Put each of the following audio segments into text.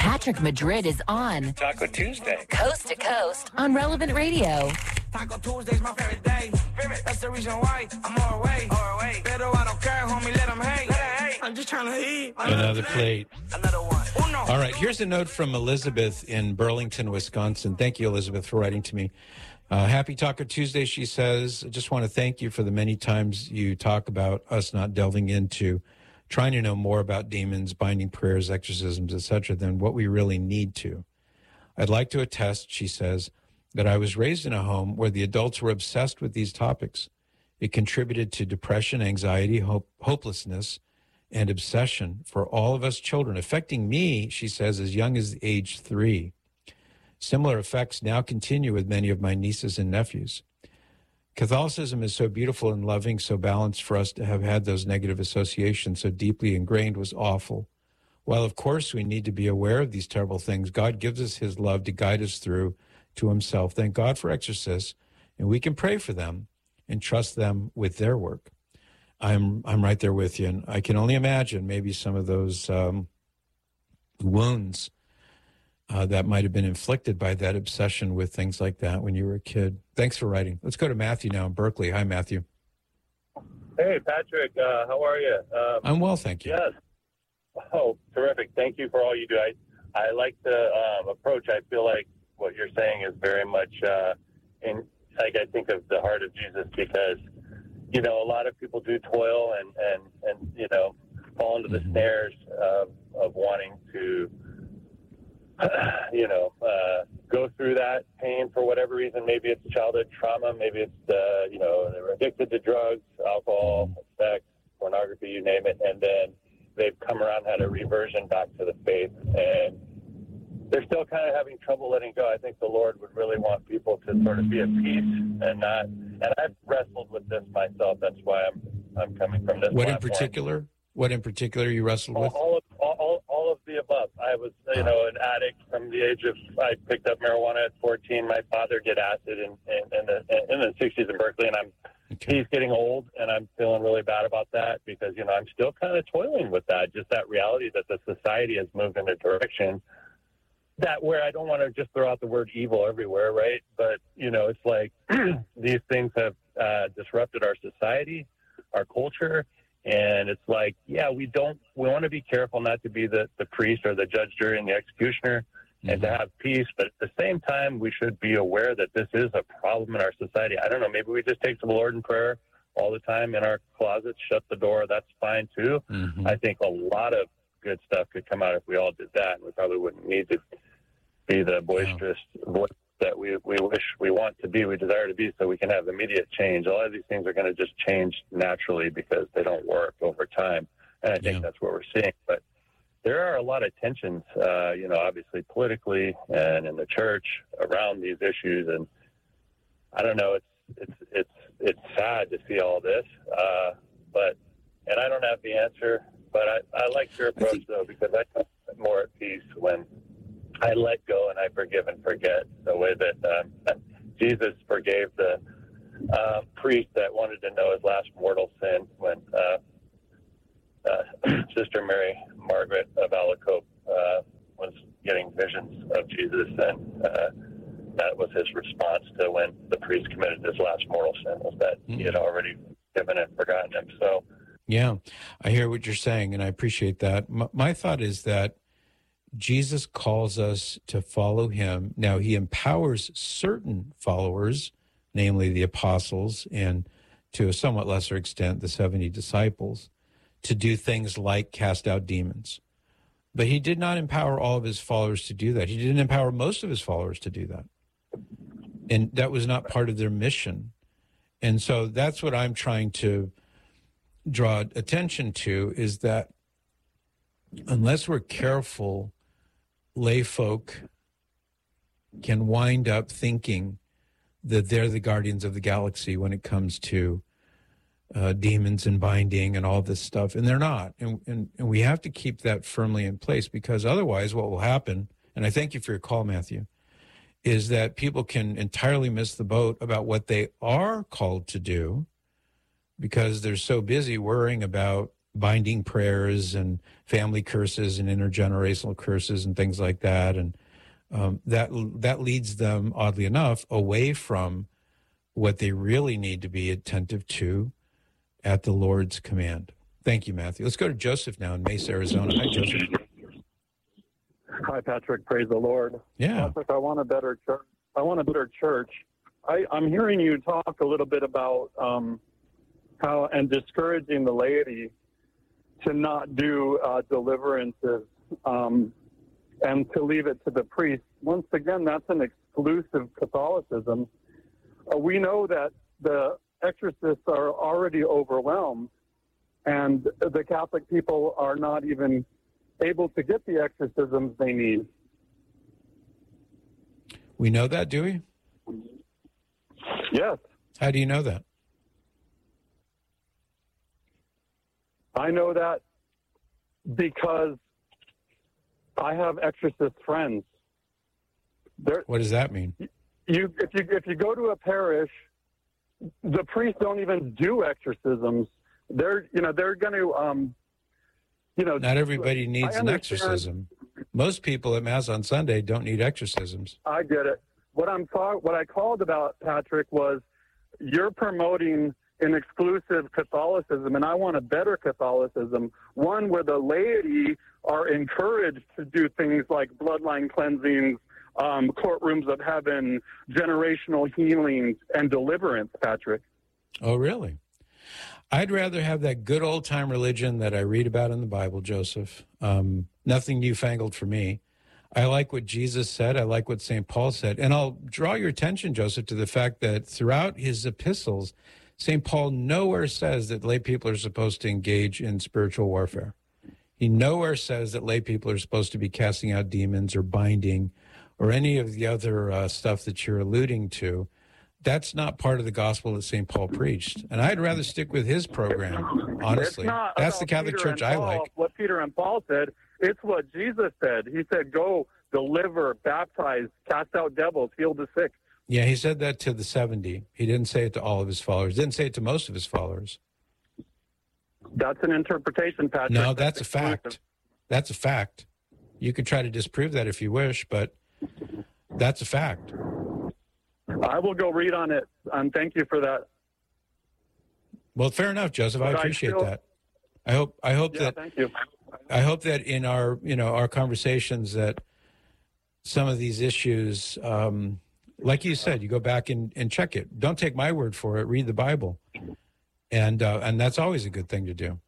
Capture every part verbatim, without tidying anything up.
Patrick Madrid is on Taco Tuesday, coast to coast on Relevant Radio. Taco Tuesday's my favorite day. That's the reason why I'm more away. Pero I don't care, homie, let them hate. I'm just trying to eat. Another plate. Another one. Uno. All right, here's a note from Elizabeth in Burlington, Wisconsin. Thank you, Elizabeth, for writing to me. Uh, happy Taco Tuesday, she says. I just want to thank you for the many times you talk about us not delving into trying to know more about demons, binding prayers, exorcisms, et cetera, than what we really need to. I'd like to attest, she says, that I was raised in a home where the adults were obsessed with these topics. It contributed to depression, anxiety, hope, hopelessness, and obsession for all of us children, affecting me, she says, as young as age three. Similar effects now continue with many of my nieces and nephews. Catholicism is so beautiful and loving, so balanced. For us to have had those negative associations so deeply ingrained was awful. While, of course, we need to be aware of these terrible things, God gives us his love to guide us through to himself. Thank God for exorcists, and we can pray for them and trust them with their work. I'm I'm right there with you, and I can only imagine maybe some of those um, wounds uh, that might have been inflicted by that obsession with things like that when you were a kid. Thanks for writing. Let's go to Matthew now in Berkeley. Hi, Matthew. Hey, Patrick. Uh, how are you? Um, I'm well, thank you. Yes. Oh, terrific. Thank you for all you do. I, I like the um, approach. I feel like what you're saying is very much uh, in, like I think of the heart of Jesus, because, you know, a lot of people do toil and, and, and you know, fall into the mm-hmm. snares of, of wanting to, you know, uh, go through that pain for whatever reason. Maybe it's childhood trauma. Maybe it's, uh, you know, they're addicted to drugs, alcohol, sex, pornography, you name it. And then they've come around, had a reversion back to the faith, and they're still kind of having trouble letting go. I think the Lord would really want people to sort of be at peace and not, and I've wrestled with this myself. That's why I'm, I'm coming from this What platform. in particular? What in particular you wrestled with? All, all of all, all of the above. I was, you know, an addict from the age of. I picked up marijuana at fourteen. My father did acid in in, in the in the sixties in Berkeley, and I'm okay. He's getting old, and I'm feeling really bad about that because you know I'm still kind of toiling with that. Just that reality that the society has moved in a direction that where I don't want to just throw out the word evil everywhere, right? But you know, it's like these things have uh, disrupted our society, our culture. And it's like, yeah, we don't, we want to be careful not to be the, the priest or the judge, jury, and the executioner mm-hmm. and to have peace. But at the same time, we should be aware that this is a problem in our society. I don't know, maybe we just take to the Lord in prayer all the time in our closets, shut the door. That's fine too. Mm-hmm. I think a lot of good stuff could come out if we all did that. And we probably wouldn't need to be the boisterous yeah. voice that we, we wish we want to be, we desire to be, so we can have immediate change. A lot of these things are going to just change naturally because they don't work over time. And I think yeah. that's what we're seeing. But there are a lot of tensions, uh, you know, obviously politically and in the church around these issues. And I don't know, it's, it's, it's, it's sad to see all this. Uh, but, and I don't have the answer, but I, I like your approach think- though, because I come more at peace when I let go and I forgive and forget, the way that um, Jesus forgave the uh, priest that wanted to know his last mortal sin when uh, uh, Sister Mary Margaret of Alacoque uh, was getting visions of Jesus, and uh, that was his response to when the priest committed his last mortal sin, was that mm-hmm. he had already forgiven and forgotten him. So, yeah, I hear what you're saying, and I appreciate that. My, my thought is that Jesus calls us to follow him. Now, he empowers certain followers, namely the apostles, and to a somewhat lesser extent, the seventy disciples, to do things like cast out demons. But he did not empower all of his followers to do that. He didn't empower most of his followers to do that. And that was not part of their mission. And so that's what I'm trying to draw attention to, is that unless we're careful, lay folk can wind up thinking that they're the guardians of the galaxy when it comes to uh, demons and binding and all this stuff, and they're not. And, and and we have to keep that firmly in place, because otherwise what will happen, and I thank you for your call, Matthew, is that people can entirely miss the boat about what they are called to do because they're so busy worrying about binding prayers and family curses and intergenerational curses and things like that. And um, that that leads them, oddly enough, away from what they really need to be attentive to at the Lord's command. Thank you, Matthew. Let's go to Joseph now in Mesa, Arizona. Hi, Joseph. Hi, Patrick. Praise the Lord. Yeah. Patrick, I want a better church. I want a better church. I, I'm hearing you talk a little bit about um, how and discouraging the laity to not do uh, deliverances um, and to leave it to the priest. Once again, that's an exclusive Catholicism. Uh, we know that the exorcists are already overwhelmed, and the Catholic people are not even able to get the exorcisms they need. We know that, do we? Yes. How do you know that? I know that because I have exorcist friends. They're, What does that mean? you, if you if you go to a parish, the priests don't even do exorcisms. They're you know they're going to um, you know. Not everybody needs I an understand- exorcism. Most people at Mass on Sunday don't need exorcisms. I get it. What I'm talk, what I called about, Patrick, was you're promoting an exclusive Catholicism, and I want a better Catholicism, one where the laity are encouraged to do things like bloodline cleansings, um, courtrooms of heaven, generational healings, and deliverance, Patrick. Oh, really? I'd rather have that good old-time religion that I read about in the Bible, Joseph. Um, nothing newfangled for me. I like what Jesus said. I like what Saint Paul said. And I'll draw your attention, Joseph, to the fact that throughout his epistles, Saint Paul nowhere says that lay people are supposed to engage in spiritual warfare. He nowhere says that lay people are supposed to be casting out demons or binding or any of the other uh, stuff that you're alluding to. That's not part of the gospel that Saint Paul preached. And I'd rather stick with his program, honestly. It's not That's the about Catholic Peter Church and I Paul, like. What Peter and Paul said, it's what Jesus said. He said, go, deliver, baptize, cast out devils, heal the sick. Yeah, he said that to the seventy. He didn't say it to all of his followers. Didn't say it to most of his followers. That's an interpretation, Patrick. No, that's a exclusive. fact. That's a fact. You could try to disprove that if you wish, but that's a fact. I will go read on it, and thank you for that. Well, fair enough, Joseph. I But I appreciate still- that. I hope. I hope Yeah, that. thank you. I hope that in our, you know, our conversations that some of these issues, um, like you said, you go back and, and check it. Don't take my word for it. Read the Bible, and uh, and that's always a good thing to do.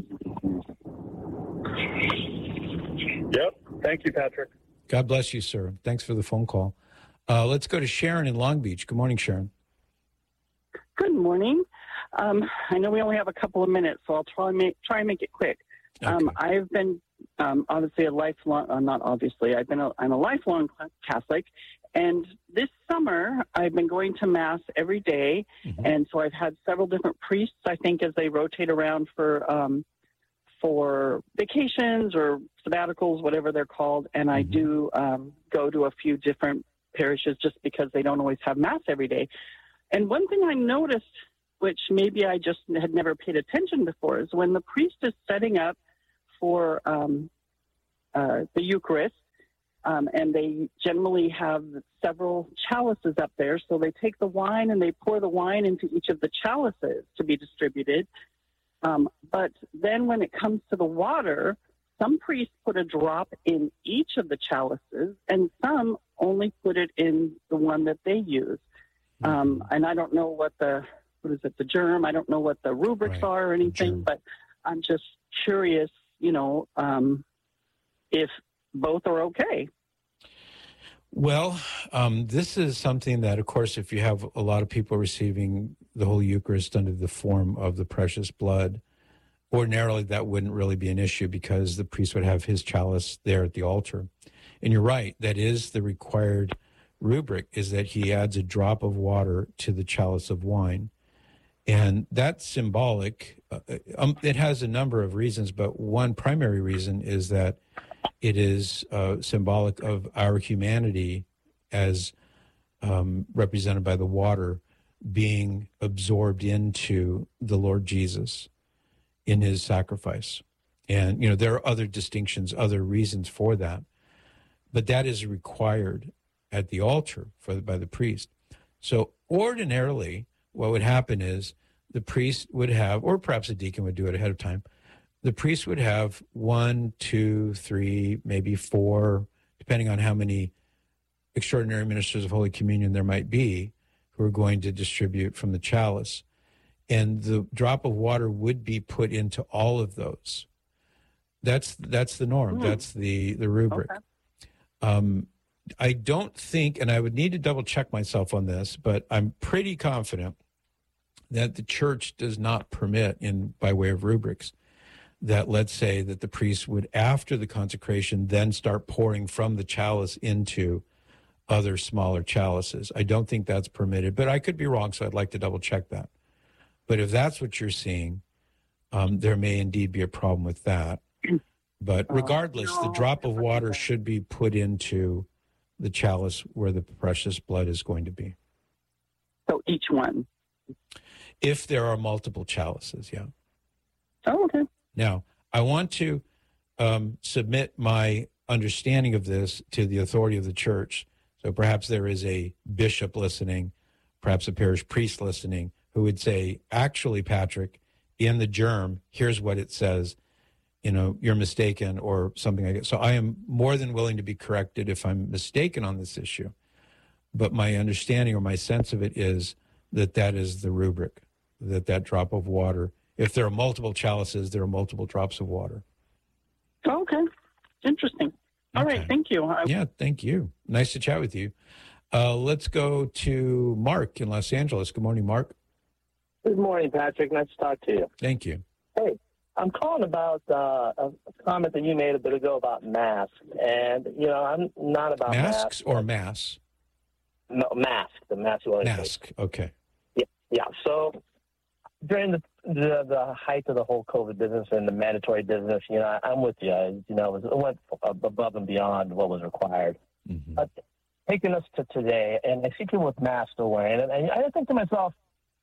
Yep. Thank you, Patrick. God bless you, sir. Thanks for the phone call. Uh, let's go to Sharon in Long Beach. Good morning, Sharon. Good morning. Um, I know we only have a couple of minutes, so I'll try make try and make it quick. Um, Okay. I've been um, obviously a lifelong, uh, not obviously, I've been a, I'm a lifelong Catholic, and this summer I've been going to Mass every day, Mhm. and so I've had several different priests, I think, as they rotate around for um, for vacations or sabbaticals, whatever they're called, and I Mhm. do um, go to a few different parishes just because they don't always have Mass every day. And one thing I noticed, which maybe I just had never paid attention before, is when the priest is setting up for um, uh, the Eucharist, um, and they generally have several chalices up there, so they take the wine and they pour the wine into each of the chalices to be distributed. Um, but then when it comes to the water, some priests put a drop in each of the chalices, and some only put it in the one that they use. Um, and I don't know what the, what is it, the germ, I don't know what the rubrics Right. are or anything, Germ. but I'm just curious, you know, um, if both are okay. Well, um, this is something that, of course, if you have a lot of people receiving the Holy Eucharist under the form of the precious blood, ordinarily that wouldn't really be an issue because the priest would have his chalice there at the altar. And you're right, that is the required rubric, is that he adds a drop of water to the chalice of wine. And that's symbolic. Uh, um, it has a number of reasons, but one primary reason is that it is uh, symbolic of our humanity as um, represented by the water being absorbed into the Lord Jesus. in his sacrifice. And, you know, there are other distinctions, other reasons for that. But that is required at the altar for by the priest. So ordinarily, what would happen is the priest would have, or perhaps a deacon would do it ahead of time, the priest would have one, two, three, maybe four, depending on how many extraordinary ministers of Holy Communion there might be, who are going to distribute from the chalice. And the drop of water would be put into all of those. That's that's the norm. Mm. That's the, the rubric. Okay. Um, I don't think, and I would need to double check myself on this, but I'm pretty confident that the church does not permit, in by way of rubrics, that let's say that the priest would, after the consecration, then start pouring from the chalice into other smaller chalices. I don't think that's permitted, but I could be wrong, so I'd like to double check that. But if that's what you're seeing, um, there may indeed be a problem with that. But regardless, the drop of water should be put into the chalice where the precious blood is going to be. So each one? If there are multiple chalices, yeah. Oh, okay. Now, I want to um, submit my understanding of this to the authority of the church. So perhaps there is a bishop listening, perhaps a parish priest listening, who would say, actually, Patrick, in the germ, here's what it says. You know, you're mistaken, or something like that. So I am more than willing to be corrected if I'm mistaken on this issue. But my understanding or my sense of it is that that is the rubric, that that drop of water, if there are multiple chalices, there are multiple drops of water. Okay. Interesting. All okay. right. Thank you. I- yeah, thank you. Nice to chat with you. Uh, let's go to Mark in Los Angeles. Good morning, Mark. Good morning, Patrick. Nice to talk to you. Thank you. Hey. I'm calling about uh, a comment that you made a bit ago about masks. And, you know, I'm not about masks. Masks or mass? No, mask. The mask. Mask, okay. Yeah, yeah. So during the, the the height of the whole COVID business and the mandatory business, you know, I, I'm with you. You know, it, was, it went above and beyond what was required. Mm-hmm. But taking us to today, and I see people with masks still wearing it, and I think to myself,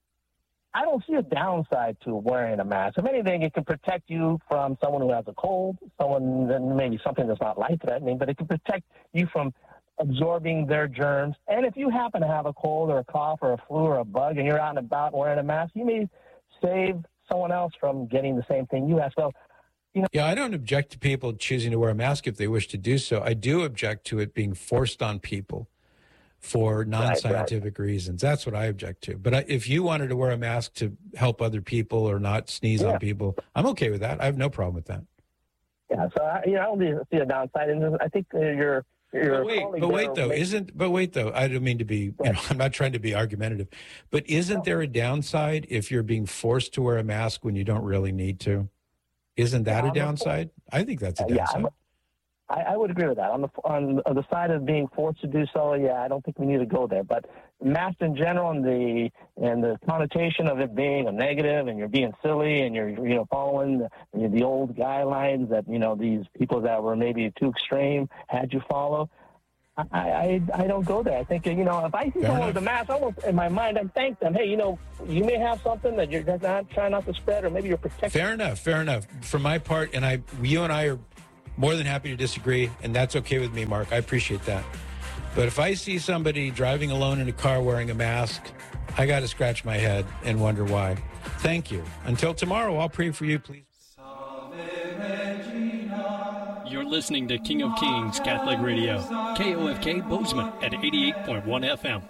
I don't see a downside to wearing a mask. If anything, it can protect you from someone who has a cold, someone, maybe something that's not life-threatening, but it can protect you from absorbing their germs. And if you happen to have a cold or a cough or a flu or a bug and you're out and about wearing a mask, you may save someone else from getting the same thing you have. So, you know. Yeah, I don't object to people choosing to wear a mask if they wish to do so. I do object to it being forced on people for non-scientific right, right. reasons. That's what I object to. But I, if you wanted to wear a mask to help other people or not sneeze yeah. on people, I'm okay with that. I have no problem with that. Yeah, so I, you know, I don't see a downside, and I think uh, you're. But wait, but wait though, make... isn't? But wait though, I don't mean to be. You know, I'm not trying to be argumentative, but isn't no. there a downside if you're being forced to wear a mask when you don't really need to? Isn't that yeah, a downside? I think that's a downside. Yeah, I, I would agree with that. On the on the side of being forced to do so, yeah, I don't think we need to go there. But masks in general, and the and the connotation of it being a negative, and you're being silly, and you're you know following the, the old guidelines that you know these people that were maybe too extreme had you follow. I I, I don't go there. I think you know if I see Fair someone enough. with a mask, almost in my mind, I thank them. Hey, you know, you may have something that you're not trying not to spread, or maybe you're protecting. Fair enough. Fair enough. For my part, and I, you and I are more than happy to disagree, and that's okay with me, Mark. I appreciate that. But if I see somebody driving alone in a car wearing a mask, I got to scratch my head and wonder why. Thank you. Until tomorrow, I'll pray for you, please. You're listening to King of Kings Catholic Radio, K O F K Bozeman at eighty-eight point one F M.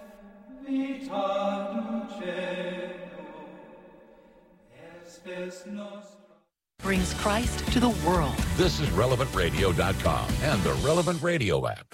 Brings Christ to the world. This is relevant radio dot com and the Relevant Radio app.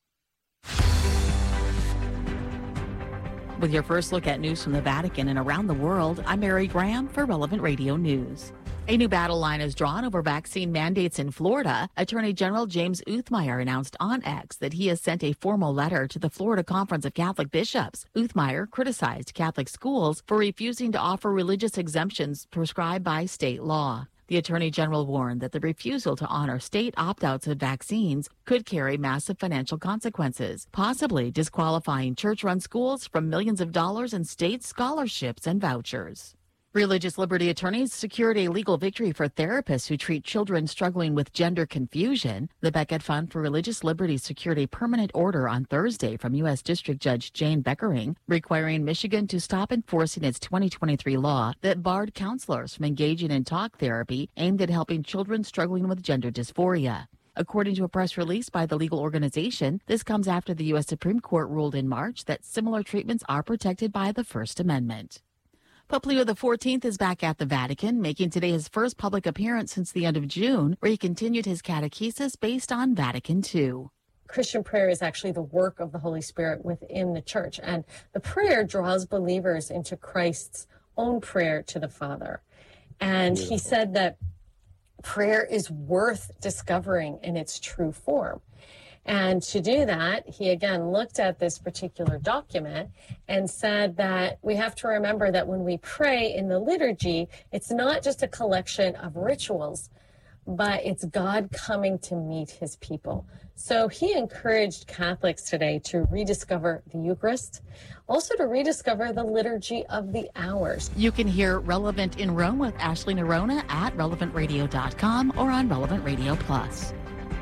With your first look at news from the Vatican and around the world, I'm Mary Graham for Relevant Radio News. A new battle line is drawn over vaccine mandates in Florida. Attorney General James Uthmeier announced on X that he has sent a formal letter to the Florida Conference of Catholic Bishops. Uthmeier criticized Catholic schools for refusing to offer religious exemptions prescribed by state law. The Attorney General warned that the refusal to honor state opt-outs of vaccines could carry massive financial consequences, possibly disqualifying church-run schools from millions of dollars in state scholarships and vouchers. Religious liberty attorneys secured a legal victory for therapists who treat children struggling with gender confusion. The Beckett Fund for Religious Liberty secured a permanent order on Thursday from U S District Judge Jane Beckering, requiring Michigan to stop enforcing its twenty twenty-three law that barred counselors from engaging in talk therapy aimed at helping children struggling with gender dysphoria. According to a press release by the legal organization, this comes after the U S Supreme Court ruled in March that similar treatments are protected by the First Amendment. Pope Leo the fourteenth is back at the Vatican, making today his first public appearance since the end of June, where he continued his catechesis based on Vatican Two. Christian prayer is actually the work of the Holy Spirit within the church, and the prayer draws believers into Christ's own prayer to the Father. And he said that prayer is worth discovering in its true form. And to do that, he again looked at this particular document and said that we have to remember that when we pray in the liturgy, it's not just a collection of rituals, but it's God coming to meet his people. So he encouraged Catholics today to rediscover the Eucharist, also to rediscover the Liturgy of the Hours. You can hear Relevant in Rome with Ashley Nerona at relevant radio dot com or on Relevant Radio Plus.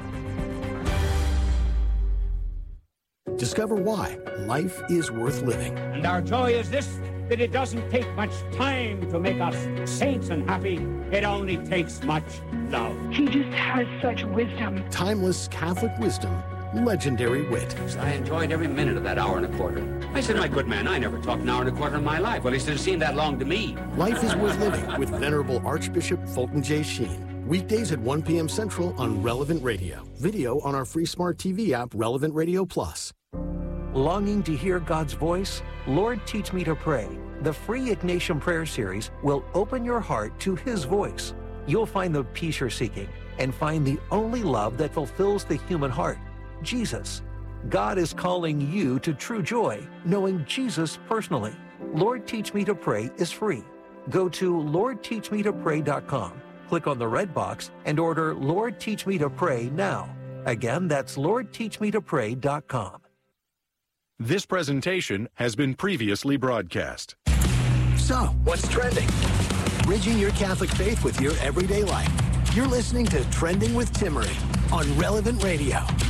Discover why life is worth living. And our joy is this, that it doesn't take much time to make us saints and happy. It only takes much love. He just has such wisdom. Timeless Catholic wisdom, legendary wit. I enjoyed every minute of that hour and a quarter. I said, my good man, I never talked an hour and a quarter in my life. Well, he said, it seemed that long to me. Life is worth living with Venerable Archbishop Fulton J. Sheen. Weekdays at one p.m. Central on Relevant Radio. Video on our free smart T V app, Relevant Radio Plus. Longing to hear God's voice? Lord, Teach Me to Pray. The free Ignatian Prayer Series will open your heart to His voice. You'll find the peace you're seeking and find the only love that fulfills the human heart, Jesus. God is calling you to true joy, knowing Jesus personally. Lord, Teach Me to Pray is free. Go to lord teach me to pray dot com, click on the red box, and order Lord, Teach Me to Pray now. Again, that's lord teach me to pray dot com. This presentation has been previously broadcast. So, what's trending? Bridging your Catholic faith with your everyday life. You're listening to Trending with Timmerie on Relevant Radio.